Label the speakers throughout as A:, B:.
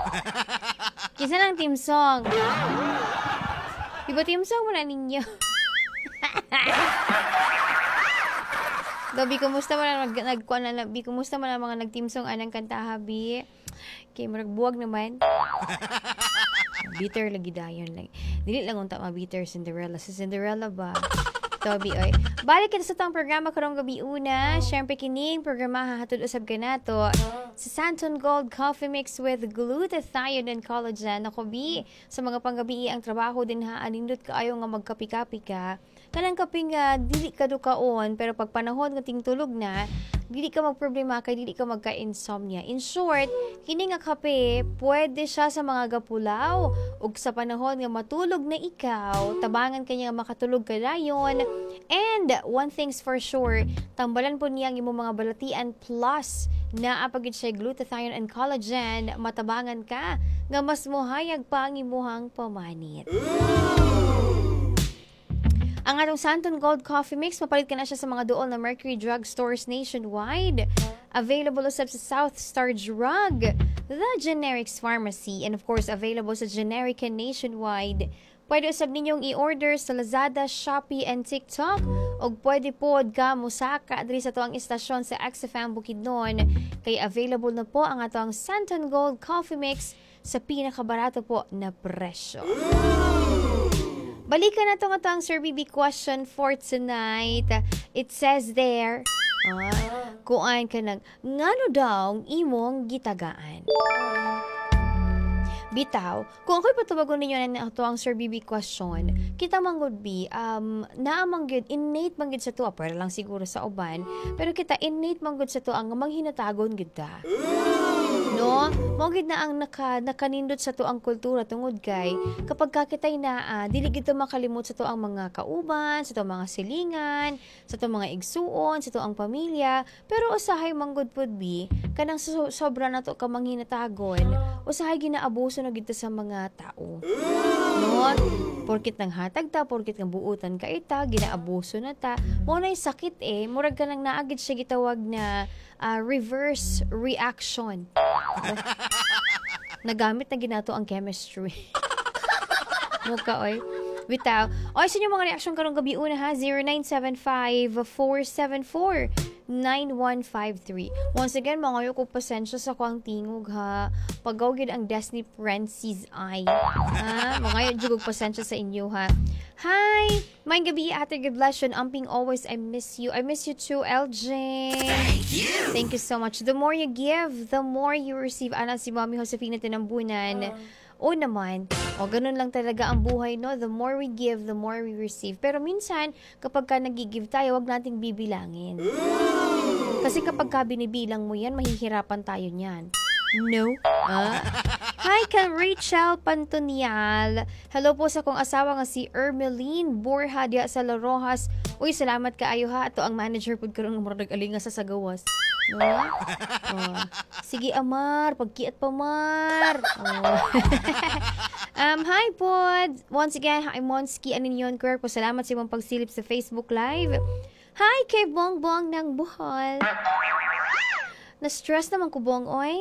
A: Kisa lang team song. Diba team song mo na ninyo? Gabi, kumusta mo na nagkuhan na Bi? Kumusta mo na mga nag-team song anang kanta, habi? Kay maragbuwag naman. Bitter lagi dayon lang. Dili lang unta ma-bitter Cinderella. Sa Cinderella ba? Toby, oy. Balik kita sa tong programa karong gabi una. Siyempre kining programa hahatod usab ka nato sa Santon Gold Coffee Mix with glutathione and collagen. Ako bi, sa mga panggabi ang trabaho din ha, anindot kaayo nga magkapi-kapi ka. Kanang kape nga dili ka dukaon, pero pag panahon nga tingtulog na, dili ka magproblema kay dili ka magka-insomnia. In short, kini nga kape pwede siya sa mga gapulaw ug sa panahon nga matulog na ikaw, tabangan kanya nga makatulog ka dayon. And one thing's for sure, tambalan po niya ang imong mga balatian plus na apagid siya glutathione and collagen, matabangan ka nga mas mohayag pa ang imuhang pamanit. Ang atong Santon Gold Coffee Mix, mapalit ka na siya sa mga dool na Mercury Drug Stores nationwide. Available usab sa South Star Drug, The Generics Pharmacy, and of course, available sa Generica nationwide. Pwede usab ninyong i-order sa Lazada, Shopee, and TikTok. O pwede pod ka musaka diri sa tuang istasyon sa XFM Bukidnon. Kay available na po ang atong Santon Gold Coffee Mix sa pinakabarato po na presyo. Balikan na ito nga ang Sir BB question for tonight. It says there, kuan ka nang, ngano daw imong gitagaan? Bitaw, kung ako'y patubagon ninyo na ito ang Sir BB question, kita manggod bi, naamanggod, innate manggod sa to, pero lang siguro sa uban, pero kita innate manggod sa to ang manghinatagon gita. No? Mawagid na ang nakanindot sa to ang kultura tungod kay kapag kakitay na dili gito makalimot sa to ang mga kauban, sa to mga silingan, sa to mga igsuon, sa to ang pamilya, pero usahay manggod pud bi kanang sobra na to ka manghinatagon, usahay ginaabuso na gito sa mga tao. No? Porkit nang hatag ta, porkit ng buutan ka ita, ginaabuso na ta, mo na sakit murag ka nang naagid siya gitawag na reverse reaction. Nagamit na ginato ang chemistry. Muka, oy. Bitaw. Oy, sa inyo mga reaksyon karong gabi una ha, 0975-474-9153. Once again, mga ko pasensya sa kuang tingog ha. Pagawgid ang Destiny Princess Eye. Ha? Mga jugog pasensya sa inyo ha. Hi! May gabi, Ate God bless you. Amping always, I miss you. I miss you too, LJ.
B: Thank you!
A: Thank you so much. The more you give, the more you receive. Ana si Mami Josefina Tinambunan. O naman, ganun lang talaga ang buhay, no? The more we give, the more we receive. Pero minsan, kapag ka nag-give tayo, wag nating bibilangin. Kasi kapag ka binibilang mo yan, mahihirapan tayo niyan. No? Hi, kang Rachel Pantonial. Hello po sa kong asawa nga si Ermeline Borja diya sa La Rojas. Uy, salamat kaayo ha. Ito ang manager po karong murag alinga sa sagawas. No? Sige, Amar. Pagkiat pa, Mar. Hi, pod. Once again, hi, Monski. Anin yun, Kirk? Salamat sa imong pagsilip sa Facebook Live. Hi, kay Bongbong ng Bohol. Na-stress naman ko, Bong, oy.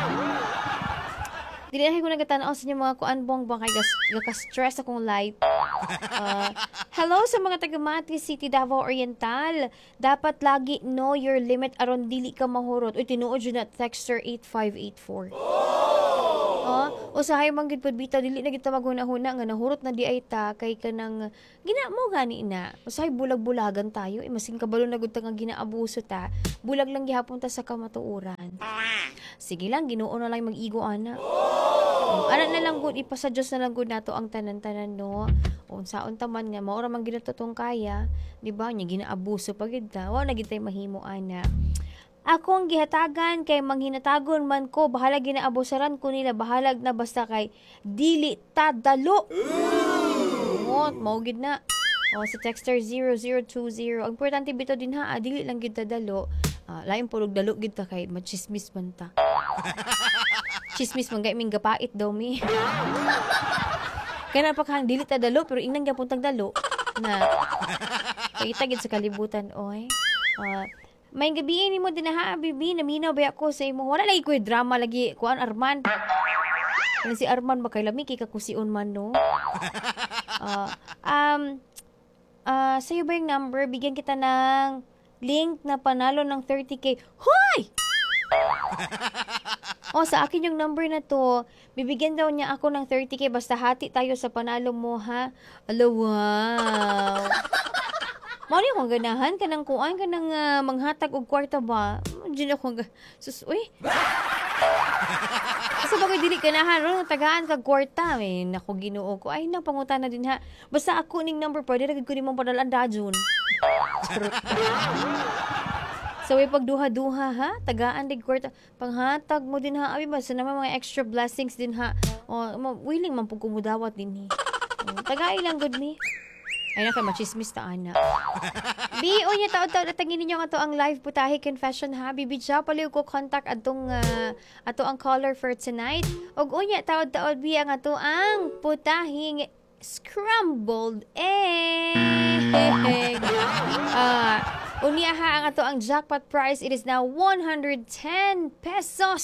A: Dili na ko nagatanaw sa inyo mga kuan, Bongbong, kay gaka-stress akong life. Hello sa mga taga-Mati City, Davao Oriental. Dapat lagi know your limit aron dili ka mahurot. Uy, tinuod yun na texter 8584. Usahay man gid pud bitaw dili na kita maghuna-huna nga nahurot na di ay ta kay kanang gina mo gani na. Usahay bulag-bulagan tayo, masing kabalo na gud ta nga ginaabuso ta. Bulag lang gihapon ta sa kamatuoran. Sige lang, Ginoo na lang mag-igo ana. Ana na lang gud ipasa Dios na lang gud nato ang tanan-tanan no. Unsaon ta man nga mao ra man gid totong kaya, di ba? Nya ginaabuso pa gid ta. Wa na gid tay mahimo ana. Ako ang gihatagan kay manghinatagon man ko, bahala ginaabusaran ko nila, bahalag na basta kay dili ta dalo. Maugid na. Si texter 0020. Ang importante bitaw din ha, dili lang gid ta dalo. Lain pulog dalo gid ta kay machismis man ta. Chismis man gay ming gapait daw mi. Kaya napakahang dili ta dalo pero inang gyapon tag dalo na kita gid sa kalibutan oy. May gabi ni mo din ha, bibi, naminaw ba ako sa imo. Wala lagi ko drama lagi, kuan Arman. Ano si Arman ba kay lami kay kakusion man no? Ah, um sa'yo ba yung number? Bigyan kita ng link na panalo ng 30K. Hoy! Sa akin yung number na to. Bibigyan daw niya ako ng 30K basta hati tayo sa panalo mo, ha? Alo, wow. Mao ni akong ganahan ka ng kuan ka ng manghatag og kwarta ba? Diyan ako uy. Sa bagay dili ganahan ron tagaan kag kwarta eh. Nako Ginoo ko. Ay na pangutana din ha. Basta ako ning number pwede ra gid ko nimong padalan dajon. So, pagduha-duha ha, tagaan dig kwarta, panghatag mo din ha, abi ba, sa naman mga extra blessings din ha, willing man pug kumudawat din tagai lang good me. Ay na kay machismis ta ana. Bio niya taod-taod atangin ninyo nga to ang live putahe confession ha, bibidya paliw ko contact atong ato ang caller for tonight. Og unya taod-taod biya nga to ang putahing scrambled egg. Unya ha ang ato ang jackpot prize. It is now 110 pesos.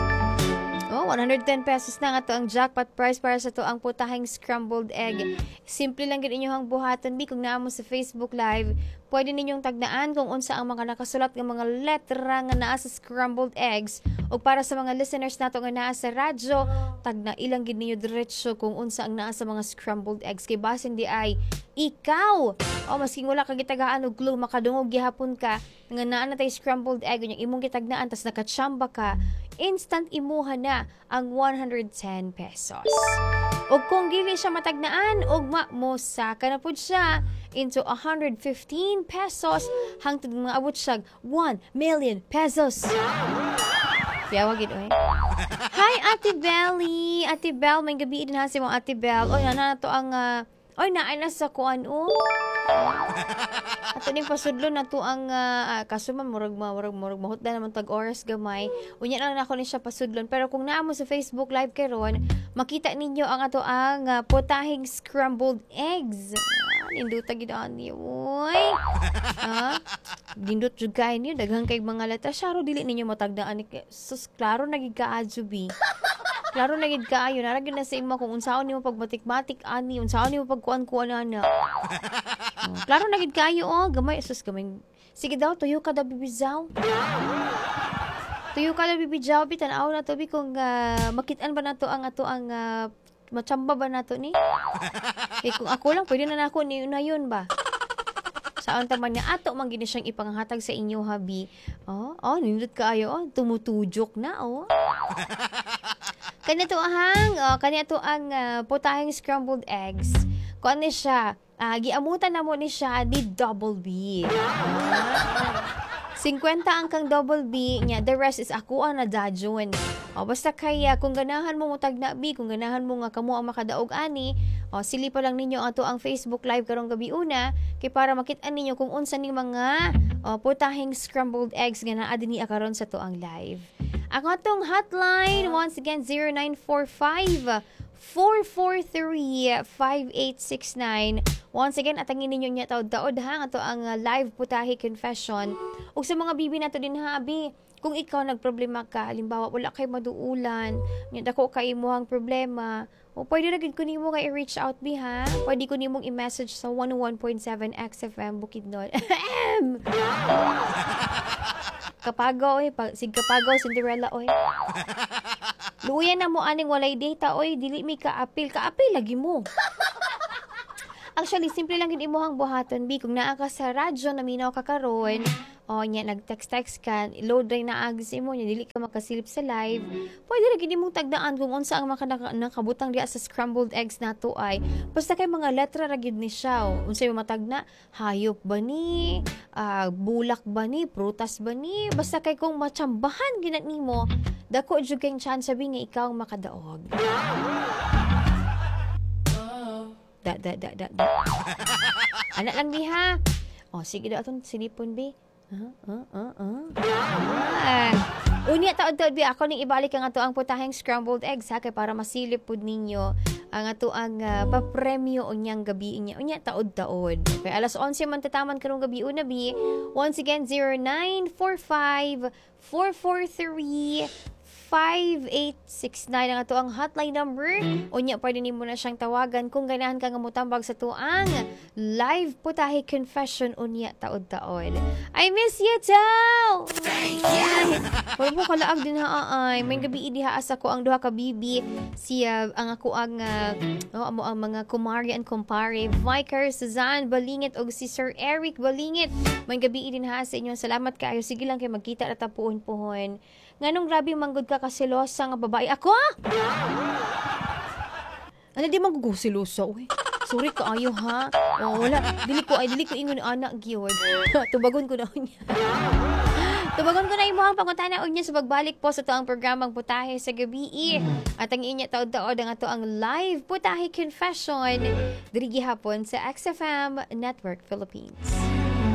A: 110 pesos na nga to ang jackpot prize para sa to ang putahing scrambled egg. Simple lang gid inyong buhaton bi kung naa mo sa Facebook Live. Pwede ninyong tagnaan kung unsa ang mga nakasulat nga mga letra nga naa sa scrambled eggs. O para sa mga listeners nato nga naa sa radyo, tagna ilang gid ninyo diretso kung unsa ang naa sa mga scrambled eggs kay basin di ay ikaw. Maski wala ka gitagaan og clue makadungog gihapon ka nga naa na tay scrambled egg yung imong gitagnaan tas nakachamba ka, instant imuha na ang 110 pesos. O kung dili siya matagnaan, ugma mo saka na pud siya into 115 pesos hangtod mga abot siya 1 million pesos. Piyawa gid oy. Hi Ate Belly. Ate Bell, may gabi din ha si mong Ate Bell. Na to ang naay na sa kuan Ato ning pasudlo na to ang kaso man murag mahutda naman tag oras gamay. Unya lang nako ni siya pasudlon pero kung naa mo sa Facebook Live karon, makita ninyo ang ato ang putahing scrambled eggs. Ninduta gid ani oy. Dindot jud kay niyo daghang kay mga letra syaro dili ninyo matagdaan ni sus klaro nagig kaadjubi. Klaro na gid kaayo naragid na sa imo kung unsaon nimo pagmatik-matik ani, unsaon nimo pagkuan-kuan ana. Klaro na gid kaayo gamay sus gamay. Sige daw tuyo ka daw bibizaw. Tuyo ka daw bibizaw bitan-aw na to bi kung makit-an ba nato ang ato ang machamba ba nato ni? Kung ako lang pwede na nako ni na yun ba? Saan taman niya ato man gini siyang ipanghatag sa inyo habi. Nindot kaayo tumutujok na Kanito ang putahing scrambled eggs. Kuan ni siya, giamutan na mo ni siya ni Double B. 50 ang kang Double B niya, the rest is ako ang nadajon. Basta kaya kung ganahan mo mutag na B, kung ganahan mo nga kamo ang makadaog ani, silipa lang ninyo ato ang Facebook Live karong gabi una kay para makita ninyo kung unsa ning mga putahing scrambled eggs nga naa dinhi karon sa to ang live. Ang atong hotline, once again, 0945-443-5869. Once again, atangin ninyo niya taod-taod ha, ato ang live putahe confession. Ug sa mga bibi nato din ha, abi, kung ikaw nagproblema ka, halimbawa wala kay maduulan, dako kay imuhang problema, pwede ra gid ko nimo kay i-reach out bi ha. Pwede ko nimong i-message sa 101.7 XFM Bukidnon. Kapagaw Kapagaw Cinderella Luya na mo aning walay data dili mi kaapil lagi mo. Actually simple lang gid imuhang buhaton bi kung naa ka sa radyo na minaw ka karon nag-text ka load ray na ag sa imo dili ka makasilip sa live, pwede ra gid imong tagdaan kung unsa ang nakabutang diha sa scrambled eggs nato basta kay mga letra ra gid ni siya unsay matagna hayop ba ni bulak ba ni prutas ba ni basta kay kung matsambahan ginat nimo dako jud kay chance sabi nga ikaw makadaog. Anak lang biha. Sige daw atong silipon bi. Unya taod-taod bi ako ning ibalik ang ato ang putaheng scrambled eggs kay para masilip pud ninyo ang ato ang papremyo unyang gabi niya. Unya taod-taod. Kay alas 11 man tataman karong gabi una bi. Once again 0945 443 5869 ang ato ang hotline number. Unya pwede nimo na siyang tawagan kung ganahan ka nga motambag sa tuang live putahe confession unya taod-taon. I miss you too. Wala mo kalaag din ha ay may gabi diha asa ko ang duha ka bibi siya ang ako ang amo ang mga kumari and kumpare Vicar Suzanne Balingit og si Sir Eric Balingit. May gabi din ha sa inyo. Salamat kaayo. Sige lang kay magkita na tapuon-puhon. Nganong grabe manggod ka kasilosa nga babae ako? Ano di magugusilosa uy? Sorry kaayo ha. Oh, wala. Dili ko ingon anak gyud. Tubagon ko na unya. Tubagon ko na imo ang pangutana unya sa pagbalik po sa tuang programang Putahe sa Gabi. At ang inya taod-taod ang ato ang live Putahe Confession diri gihapon sa XFM Network Philippines.